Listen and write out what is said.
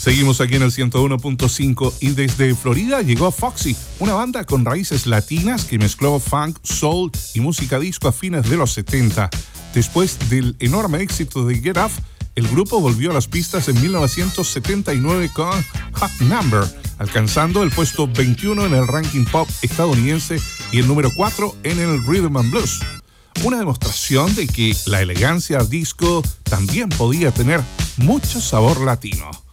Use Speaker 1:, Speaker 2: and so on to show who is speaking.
Speaker 1: Seguimos aquí en el 101.5 y desde Florida llegó Foxy, una banda con raíces latinas que mezcló funk, soul y música disco a fines de los 70. Después del enorme éxito de Get Up, el grupo volvió a las pistas en 1979 con Hot Number, alcanzando el puesto 21 en el ranking pop estadounidense y el número 4 en el Rhythm and Blues. Una demostración de que la elegancia disco también podía tener mucho sabor latino.